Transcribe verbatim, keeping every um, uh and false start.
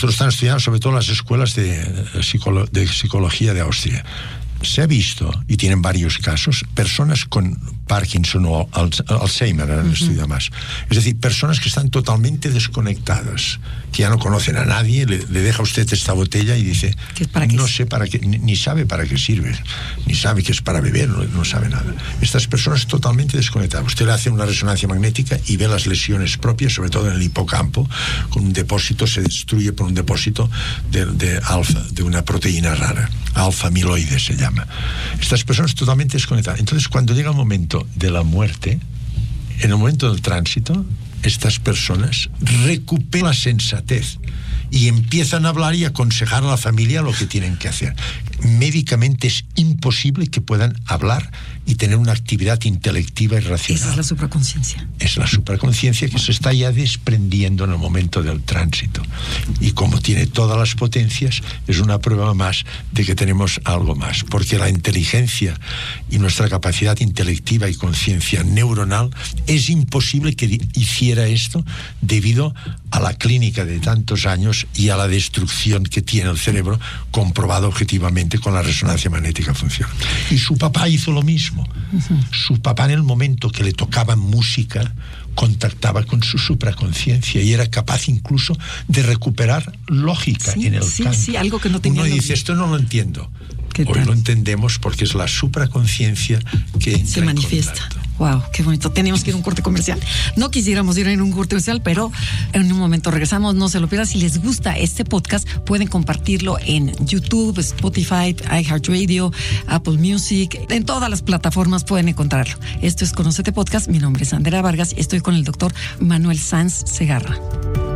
Esto lo están estudiando sobre todo las escuelas de, psicolo- de psicología de Austria. Se ha visto, y tienen varios casos, personas con Parkinson o Alzheimer, en el uh-huh. estudio más. Es decir, personas que están totalmente desconectadas, que ya no conocen a nadie, le, le deja a usted esta botella y dice, ¿para qué no es? sé para qué, ni, ni sabe para qué sirve, ni sabe que es para beber, no, no sabe nada. Estas personas totalmente desconectadas. Usted le hace una resonancia magnética y ve las lesiones propias, sobre todo en el hipocampo, con un depósito, se destruye por un depósito de, de alfa, de una proteína rara, alfa amiloide se llama. Estas personas totalmente desconectadas. Entonces, cuando llega el momento de la muerte, en el momento del tránsito, estas personas recuperan la sensatez y empiezan a hablar y a aconsejar a la familia lo que tienen que hacer. Médicamente es imposible que puedan hablar y tener una actividad intelectiva y racional. Esa es la supraconciencia. Es la supraconciencia que se está ya desprendiendo en el momento del tránsito. Y como tiene todas las potencias, es una prueba más de que tenemos algo más. Porque la inteligencia y nuestra capacidad intelectiva y conciencia neuronal es imposible que hiciera esto debido a la clínica de tantos años y a la destrucción que tiene el cerebro, comprobado objetivamente con la resonancia magnética funciona. Y su papá hizo lo mismo. Uh-huh. Su papá, en el momento que le tocaba música, contactaba con su supraconciencia y era capaz incluso de recuperar lógica sí, en el sí, canto. Sí, algo que no tenía. Uno dice, esto no lo entiendo. Hoy tal? lo entendemos porque es la supraconciencia que entra se manifiesta. En contacto. Wow, qué bonito. Tenemos que ir a un corte comercial. No quisiéramos ir a un corte comercial, pero en un momento regresamos. No se lo pierdan. Si les gusta este podcast, pueden compartirlo en YouTube, Spotify, iHeartRadio, Apple Music. En todas las plataformas pueden encontrarlo. Esto es Conócete Podcast. Mi nombre es Andrea Vargas y estoy con el doctor Manuel Sanz Segarra.